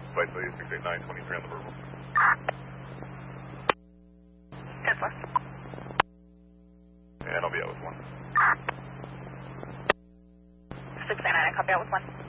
Flight 68923 on the verbal. 10-4. And I'll be out with 1. 689, I copy out with 1.